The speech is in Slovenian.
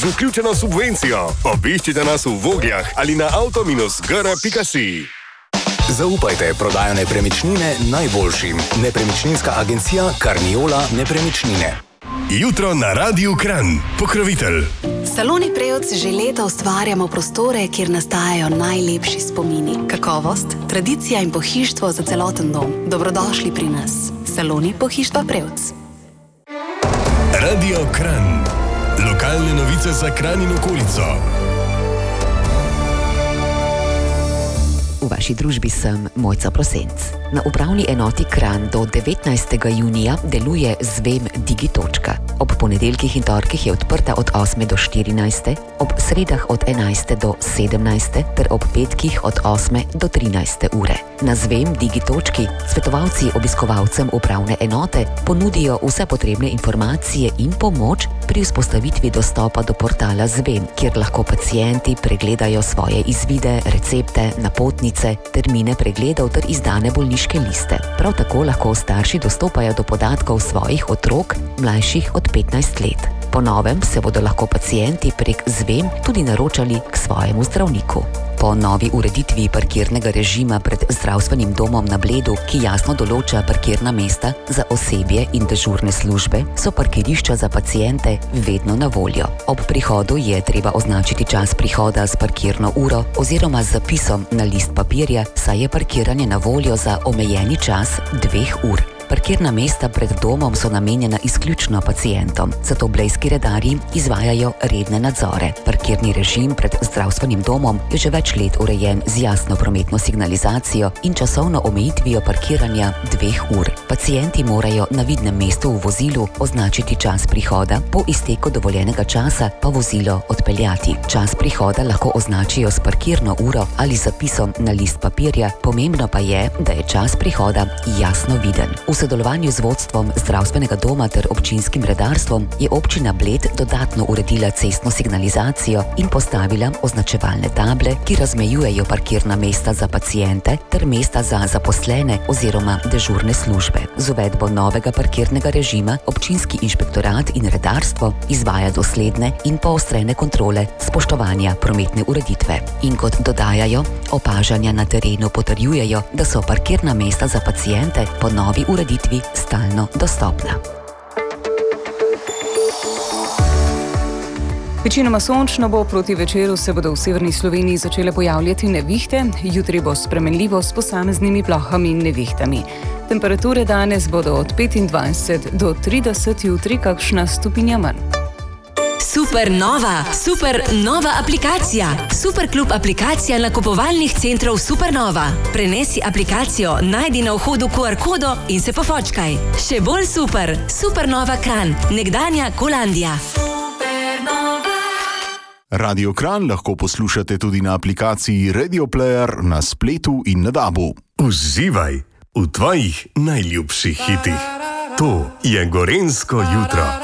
z vključeno subvencijo. Obiščite nas v Vogljah ali na auto-gr.si. Zaupajte prodajo nepremičnine najboljšim. Nepremičninska agencija Carniola Nepremičnine. Jutro na Radiu Kranj. Pokrovitelj. Saloni Prevc že leta ustvarjamo prostore, kjer nastajajo najlepši spomini. Kakovost, tradicija in pohištvo za celoten dom. Dobrodošli pri nas. Saloni pohištva Prevc. Radio Kranj. Lokalne novice za Kranj in okolico. V vaši družbi sem Mojca Prosenc. Na upravni enoti Kranj do 19. junija deluje Zvem Digitočka. Ob ponedeljkih in torkih je odprta od 8. do 14., ob sredah od 11. do 17. ter ob petkih od 8. do 13. ure. Na Zvem Digitočki svetovalci obiskovalcem upravne enote ponudijo vse potrebne informacije in pomoč pri vzpostavitvi dostopa do portala Zvem, kjer lahko pacienti pregledajo svoje izvide, recepte, napotnice, termine pregledov ter izdane bolniške liste. Prav tako lahko starši dostopajo do podatkov svojih otrok, mlajših od 15 let. Po novem se bodo lahko pacienti prek Zvem tudi naročali k svojemu zdravniku. Po novi ureditvi parkirnega režima pred zdravstvenim domom na Bledu, ki jasno določa parkirna mesta za osebje in dežurne službe, so parkirišča za paciente vedno na voljo. Ob prihodu je treba označiti čas prihoda s parkirno uro oziroma z zapisom na list papirja, saj je parkiranje na voljo za omejeni čas 2 ur. Parkirna mesta pred domom so namenjena izključno pacientom, zato blejski redarji izvajajo redne nadzore. Parkirni režim pred zdravstvenim domom je že več let urejen z jasno prometno signalizacijo in časovno omejitvijo parkiranja 2 ur. Pacienti morajo na vidnem mestu v vozilu označiti čas prihoda, po izteku dovoljenega časa pa vozilo odpeljati. Čas prihoda lahko označijo s parkirno uro ali zapisom na list papirja, pomembno pa je, da je čas prihoda jasno viden. V sodelovanju z vodstvom zdravstvenega doma ter občinskim redarstvom je občina Bled dodatno uredila cestno signalizacijo in postavila označevalne table, ki razmejujejo parkirna mesta za paciente ter mesta za zaposlene oziroma dežurne službe. Z uvedbo novega parkirnega režima občinski inšpektorat in redarstvo izvaja dosledne in poostrene kontrole spoštovanja prometne ureditve. In kot dodajajo, opažanja na terenu potrjujejo, da so parkirna mesta za paciente po novi ureditvi stalno dostopna. Večinoma sončno bo, proti večeru se bodo v severni Sloveniji začele pojavljati nevihte, jutri bo spremenljivo s posameznimi plohami in nevihtami. Temperature danes bodo od 25 do 30, jutri kakšna stopinja manj. Super nova aplikacija. Superklub aplikacija nakupovalnih centrov Supernova. Prenesi aplikacijo, najdi na vhodu QR kodo in se pofočkaj. Še bolj super. Supernova Kranj, nekdanja Kolandija. Radio Kranj lahko poslušate tudi na aplikaciji Radio Player na spletu in na DAB-u. Uživaj v tvojih najljubših hitih. To je gorenjsko jutro.